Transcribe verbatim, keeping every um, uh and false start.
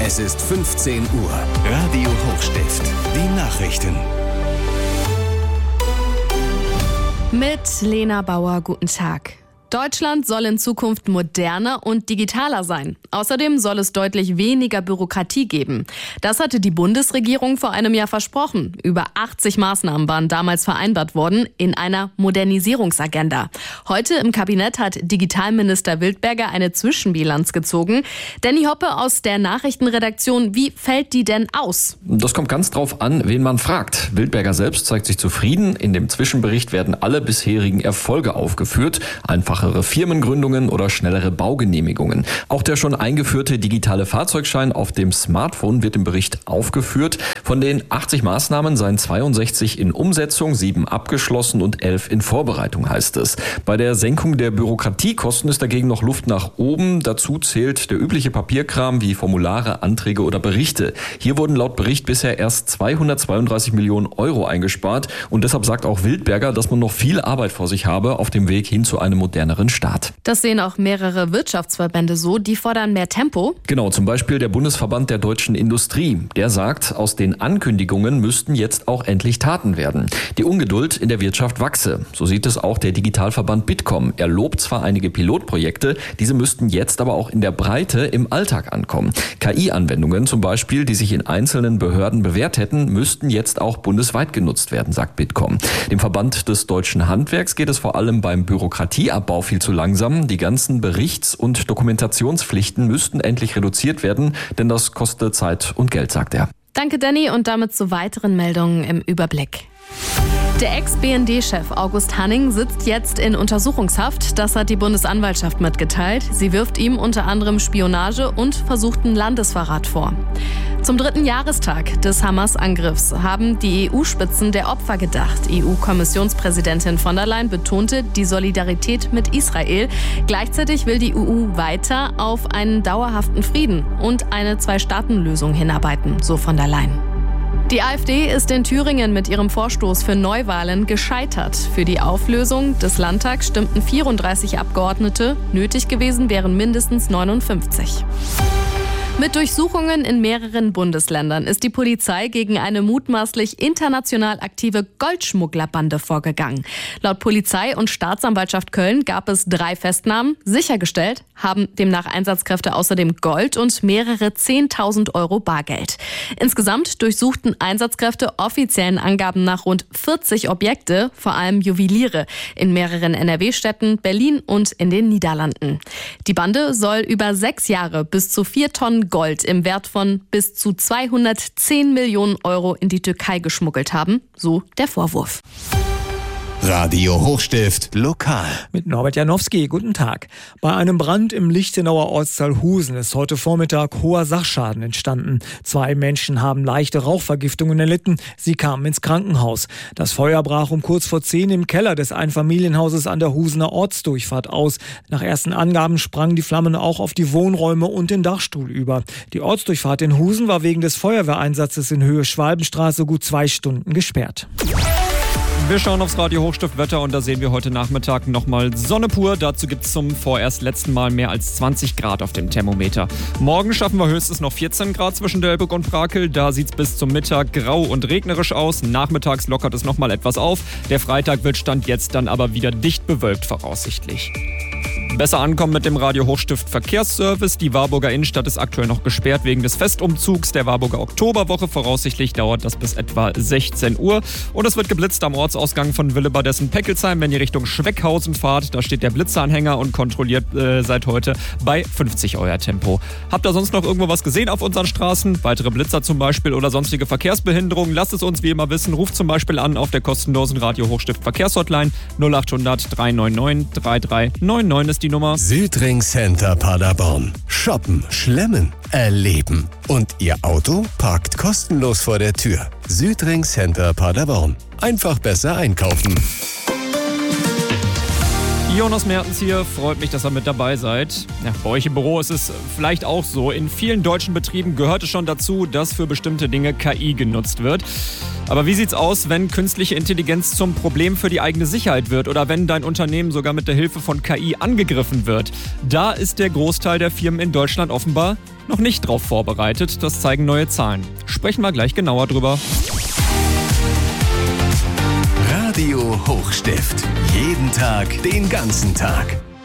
Es ist fünfzehn Uhr. Radio Hochstift. Die Nachrichten. Mit Lena Bauer, guten Tag. Deutschland soll in Zukunft moderner und digitaler sein. Außerdem soll es deutlich weniger Bürokratie geben. Das hatte die Bundesregierung vor einem Jahr versprochen. Über achtzig Maßnahmen waren damals vereinbart worden in einer Modernisierungsagenda. Heute im Kabinett hat Digitalminister Wildberger eine Zwischenbilanz gezogen. Danny Hoppe aus der Nachrichtenredaktion, wie fällt die denn aus? Das kommt ganz drauf an, wen man fragt. Wildberger selbst zeigt sich zufrieden. In dem Zwischenbericht werden alle bisherigen Erfolge aufgeführt. Einfachere Firmengründungen oder schnellere Baugenehmigungen. Auch der schon eingeführte digitale Fahrzeugschein auf dem Smartphone wird im Bericht aufgeführt. Von den achtzig Maßnahmen seien zweiundsechzig in Umsetzung, sieben abgeschlossen und elf in Vorbereitung, heißt es. Bei der Senkung der Bürokratiekosten ist dagegen noch Luft nach oben. Dazu zählt der übliche Papierkram wie Formulare, Anträge oder Berichte. Hier wurden laut Bericht bisher erst zweihundertzweiunddreißig Millionen Euro eingespart. Und deshalb sagt auch Wildberger, dass man noch viel Arbeit vor sich habe auf dem Weg hin zu einem modernen Staat. Das sehen auch mehrere Wirtschaftsverbände so, die fordern mehr Tempo. Genau, zum Beispiel der Bundesverband der deutschen Industrie. Der sagt, aus den Ankündigungen müssten jetzt auch endlich Taten werden. Die Ungeduld in der Wirtschaft wachse. So sieht es auch der Digitalverband Bitkom. Er lobt zwar einige Pilotprojekte, diese müssten jetzt aber auch in der Breite im Alltag ankommen. K I-Anwendungen zum Beispiel, die sich in einzelnen Behörden bewährt hätten, müssten jetzt auch bundesweit genutzt werden, sagt Bitkom. Dem Verband des deutschen Handwerks geht es vor allem beim Bürokratieabbau viel zu langsam. Die ganzen Berichts- und Dokumentationspflichten müssten endlich reduziert werden, denn das kostet Zeit und Geld, sagt er. Danke, Danny, und damit zu weiteren Meldungen im Überblick. Der Ex-B N D-Chef August Hanning sitzt jetzt in Untersuchungshaft. Das hat die Bundesanwaltschaft mitgeteilt. Sie wirft ihm unter anderem Spionage und versuchten Landesverrat vor. Zum dritten Jahrestag des Hamas-Angriffs haben die E U-Spitzen der Opfer gedacht. E U-Kommissionspräsidentin von der Leyen betonte die Solidarität mit Israel. Gleichzeitig will die E U weiter auf einen dauerhaften Frieden und eine Zwei-Staaten-Lösung hinarbeiten, so von der Leyen. Die AfD ist in Thüringen mit ihrem Vorstoß für Neuwahlen gescheitert. Für die Auflösung des Landtags stimmten vierunddreißig Abgeordnete. Nötig gewesen wären mindestens neunundfünfzig. Mit Durchsuchungen in mehreren Bundesländern ist die Polizei gegen eine mutmaßlich international aktive Goldschmugglerbande vorgegangen. Laut Polizei und Staatsanwaltschaft Köln gab es drei Festnahmen. Sichergestellt haben demnach Einsatzkräfte außerdem Gold und mehrere zehntausend Euro Bargeld. Insgesamt durchsuchten Einsatzkräfte offiziellen Angaben nach rund vierzig Objekte, vor allem Juweliere, in mehreren N R W-Städten, Berlin und in den Niederlanden. Die Bande soll über sechs Jahre bis zu vier Tonnen Gold im Wert von bis zu zweihundertzehn Millionen Euro in die Türkei geschmuggelt haben, so der Vorwurf. Radio Hochstift lokal. Mit Norbert Janowski, guten Tag. Bei einem Brand im Lichtenauer Ortsteil Husen ist heute Vormittag hoher Sachschaden entstanden. Zwei Menschen haben leichte Rauchvergiftungen erlitten. Sie kamen ins Krankenhaus. Das Feuer brach um kurz vor zehn im Keller des Einfamilienhauses an der Husener Ortsdurchfahrt aus. Nach ersten Angaben sprangen die Flammen auch auf die Wohnräume und den Dachstuhl über. Die Ortsdurchfahrt in Husen war wegen des Feuerwehreinsatzes in Höhe Schwalbenstraße gut zwei Stunden gesperrt. Wir schauen aufs Radio Hochstift Wetter und da sehen wir heute Nachmittag nochmal Sonne pur. Dazu gibt es zum vorerst letzten Mal mehr als zwanzig Grad auf dem Thermometer. Morgen schaffen wir höchstens noch vierzehn Grad zwischen Delbrück und Brakel. Da sieht es bis zum Mittag grau und regnerisch aus. Nachmittags lockert es nochmal etwas auf. Der Freitag wird Stand jetzt dann aber wieder dicht bewölkt voraussichtlich. Besser ankommen mit dem Radio Hochstift Verkehrsservice. Die Warburger Innenstadt ist aktuell noch gesperrt wegen des Festumzugs der Warburger Oktoberwoche. Voraussichtlich dauert das bis etwa sechzehn Uhr. Und es wird geblitzt am Ortsausgang von Willebadessen-Peckelsheim, wenn ihr Richtung Schweckhausen fahrt. Da steht der Blitzeranhänger und kontrolliert äh, seit heute bei fünfzig euer Tempo. Habt ihr sonst noch irgendwo was gesehen auf unseren Straßen? Weitere Blitzer zum Beispiel oder sonstige Verkehrsbehinderungen? Lasst es uns wie immer wissen. Ruft zum Beispiel an auf der kostenlosen Radio Hochstift Verkehrshotline null acht hundert drei neun neun drei drei neun neun ist die Nummer. Südring Center Paderborn. Shoppen, schlemmen, erleben. Und Ihr Auto parkt kostenlos vor der Tür. Südring Center Paderborn. Einfach besser einkaufen. Jonas Mertens hier, freut mich, dass ihr mit dabei seid. Ja, bei euch im Büro ist es vielleicht auch so. In vielen deutschen Betrieben gehört es schon dazu, dass für bestimmte Dinge K I genutzt wird. Aber wie sieht's aus, wenn künstliche Intelligenz zum Problem für die eigene Sicherheit wird oder wenn dein Unternehmen sogar mit der Hilfe von K I angegriffen wird? Da ist der Großteil der Firmen in Deutschland offenbar noch nicht drauf vorbereitet. Das zeigen neue Zahlen. Sprechen wir gleich genauer drüber. Radio Hochstift. Jeden Tag, den ganzen Tag.